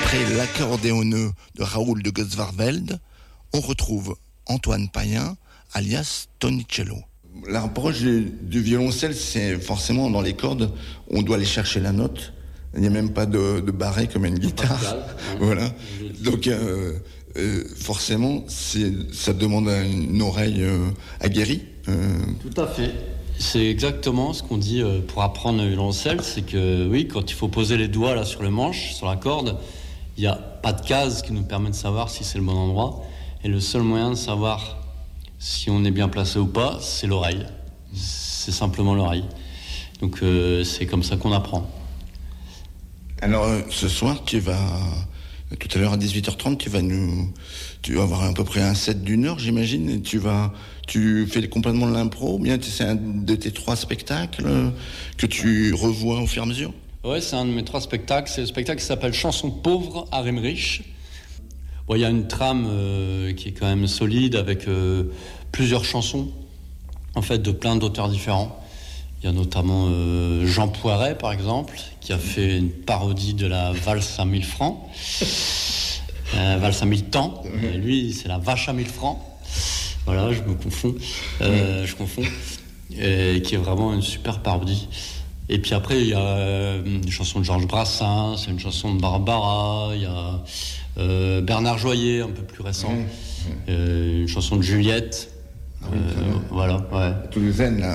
Après l'accordéoneux de Raoul de Gosvarveld, on retrouve Antoine Payen, alias Tonicello. L'approche du violoncelle, c'est forcément dans les cordes, on doit aller chercher la note. Il n'y a même pas de barré comme une guitare. Voilà. Donc, forcément, ça demande une oreille aguerrie. Tout à fait. C'est exactement ce qu'on dit pour apprendre le violoncelle, c'est que oui, quand il faut poser les doigts là sur le manche, sur la corde, il n'y a pas de case qui nous permet de savoir si c'est le bon endroit. Et le seul moyen de savoir si on est bien placé ou pas, c'est l'oreille. C'est simplement l'oreille. Donc c'est comme ça qu'on apprend. Alors ce soir, tout à l'heure à 18h30, tu vas avoir à peu près un set d'une heure, j'imagine, et tu fais complètement de l'impro, ou bien c'est un de tes 3 spectacles que tu revois au fur et à mesure? Ouais, c'est un de mes 3 spectacles. C'est le spectacle qui s'appelle Chanson pauvre à Rémerich. Bon, il y a une trame qui est quand même solide avec plusieurs chansons, en fait, de plein d'auteurs différents. Il y a notamment Jean Poiret, par exemple, qui a fait une parodie de la valse à 1000 francs. Valse à 1000 temps. Et lui, c'est la vache à 1000 francs. Voilà, je confonds. Et qui est vraiment une super parodie. Et puis après, il y a une chanson de Georges Brassens, une chanson de Barbara, il y a Bernard Joyer, un peu plus récent, une chanson de Juliette. Voilà, ouais. Toulousaine, là.